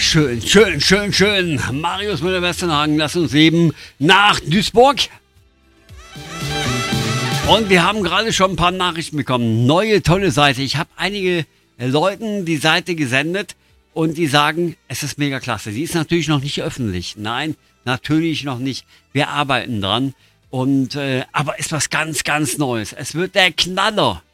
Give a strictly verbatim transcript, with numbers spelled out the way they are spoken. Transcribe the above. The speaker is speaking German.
schön, schön, schön, schön. Marius Müller-Westernhagen, lass uns eben nach Duisburg. Und wir haben gerade schon ein paar Nachrichten bekommen. Neue, tolle Seite. Ich habe einige Leuten die Seite gesendet und die sagen, es ist mega klasse. Sie ist natürlich noch nicht öffentlich. Nein, natürlich noch nicht. Wir arbeiten dran. Und, äh, aber ist was ganz, ganz Neues. Es wird der Knaller.